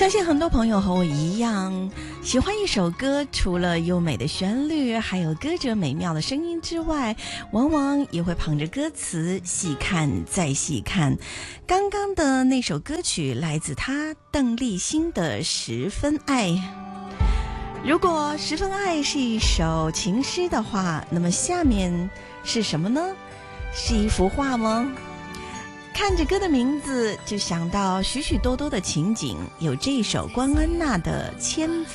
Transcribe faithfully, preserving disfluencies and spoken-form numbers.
相信很多朋友和我一样，喜欢一首歌，除了优美的旋律，还有歌者美妙的声音之外，往往也会捧着歌词细看再细看。刚刚的那首歌曲来自他邓丽欣的《十分爱》。如果《十分爱》是一首情诗的话，那么下面是什么呢？是一幅画吗？看着歌的名字就想到许许多多的情景，有这一首关安娜的《千